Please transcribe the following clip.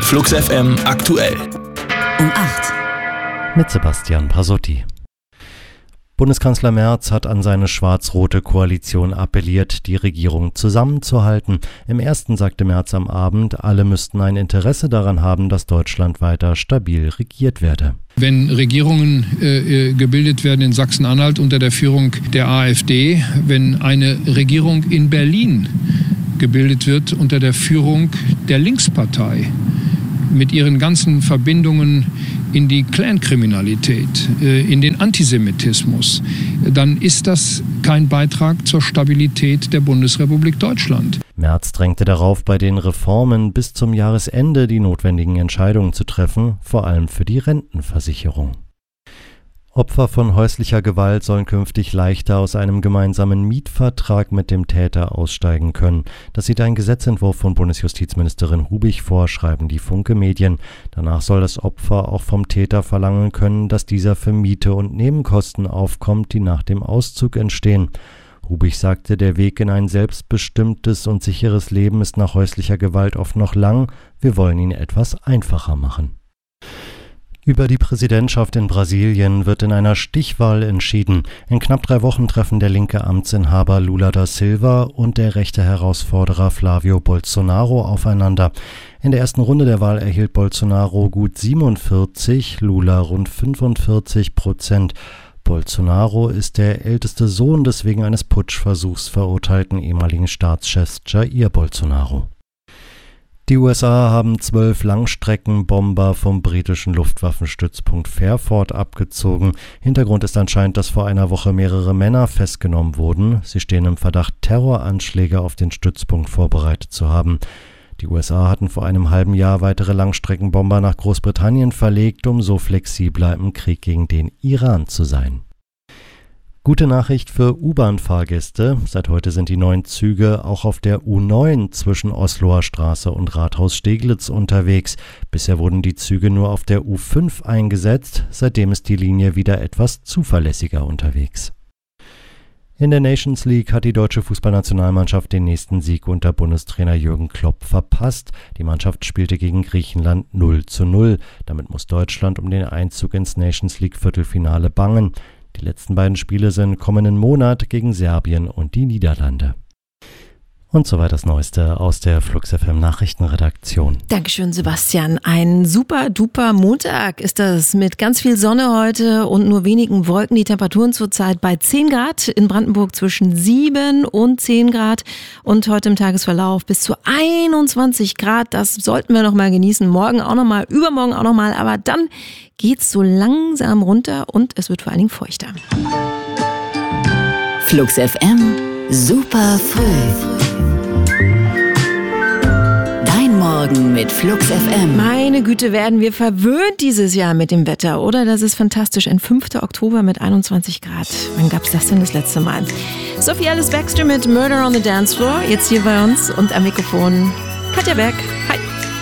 Flux FM aktuell. Um 8. Mit Sebastian Pasotti. Bundeskanzler Merz hat an seine schwarz-rote Koalition appelliert, die Regierung zusammenzuhalten. Im ersten sagte Merz am Abend, alle müssten ein Interesse daran haben, dass Deutschland weiter stabil regiert werde. Wenn Regierungen gebildet werden in Sachsen-Anhalt unter der Führung der AfD, wenn eine Regierung in Berlin gebildet wird unter der Führung der Linkspartei, mit ihren ganzen Verbindungen in die Clankriminalität, in den Antisemitismus, dann ist das kein Beitrag zur Stabilität der Bundesrepublik Deutschland. Merz drängte darauf, bei den Reformen bis zum Jahresende die notwendigen Entscheidungen zu treffen, vor allem für die Rentenversicherung. Opfer von häuslicher Gewalt sollen künftig leichter aus einem gemeinsamen Mietvertrag mit dem Täter aussteigen können. Das sieht ein Gesetzentwurf von Bundesjustizministerin Hubig vor, schreiben die Funke Medien. Danach soll das Opfer auch vom Täter verlangen können, dass dieser für Miete und Nebenkosten aufkommt, die nach dem Auszug entstehen. Hubig sagte, der Weg in ein selbstbestimmtes und sicheres Leben ist nach häuslicher Gewalt oft noch lang. Wir wollen ihn etwas einfacher machen. Über die Präsidentschaft in Brasilien wird in einer Stichwahl entschieden. In knapp 3 Wochen treffen der linke Amtsinhaber Lula da Silva und der rechte Herausforderer Flavio Bolsonaro aufeinander. In der ersten Runde der Wahl erhielt Bolsonaro gut 47, Lula rund 45%. Bolsonaro ist der älteste Sohn des wegen eines Putschversuchs verurteilten ehemaligen Staatschefs Jair Bolsonaro. Die USA haben 12 Langstreckenbomber vom britischen Luftwaffenstützpunkt Fairford abgezogen. Hintergrund ist anscheinend, dass vor einer Woche mehrere Männer festgenommen wurden. Sie stehen im Verdacht, Terroranschläge auf den Stützpunkt vorbereitet zu haben. Die USA hatten vor einem halben Jahr weitere Langstreckenbomber nach Großbritannien verlegt, um so flexibler im Krieg gegen den Iran zu sein. Gute Nachricht für U-Bahn-Fahrgäste. Seit heute sind die neuen Züge auch auf der U9 zwischen Osloer Straße und Rathaus Steglitz unterwegs. Bisher wurden die Züge nur auf der U5 eingesetzt. Seitdem ist die Linie wieder etwas zuverlässiger unterwegs. In der Nations League hat die deutsche Fußballnationalmannschaft den nächsten Sieg unter Bundestrainer Jürgen Klopp verpasst. Die Mannschaft spielte gegen Griechenland 0:0. Damit muss Deutschland um den Einzug ins Nations League Viertelfinale bangen. Die letzten beiden Spiele sind kommenden Monat gegen Serbien und die Niederlande. Und soweit das Neueste aus der Flux FM Nachrichtenredaktion. Dankeschön, Sebastian. Ein super duper Montag ist das mit ganz viel Sonne heute und nur wenigen Wolken. Die Temperaturen zurzeit bei 10 Grad, in Brandenburg zwischen 7 und 10 Grad und heute im Tagesverlauf bis zu 21 Grad. Das sollten wir noch mal genießen. Morgen auch noch mal, übermorgen auch noch mal, aber dann geht's so langsam runter und es wird vor allen Dingen feuchter. Flux FM, super früh. Morgen mit Flux FM. Meine Güte, werden wir verwöhnt dieses Jahr mit dem Wetter, oder? Das ist fantastisch. Ein 5. Oktober mit 21 Grad. Wann gab's das denn das letzte Mal? Sophie Alice Baxter mit Murder on the Dance Floor. Jetzt hier bei uns und am Mikrofon Katja Berg. Hi.